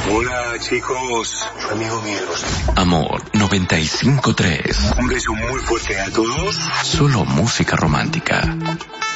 Hola, chicos. Soy amigo mío. Amor 95.3. Un beso muy fuerte a todos. Solo música romántica.